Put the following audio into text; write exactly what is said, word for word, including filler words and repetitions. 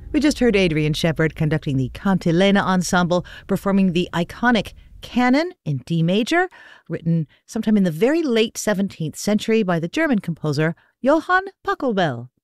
We just heard Adrian Shepard conducting the Cantilena Ensemble, performing the iconic Canon in D major, written sometime in the very late seventeenth century by the German composer Johann Pachelbel.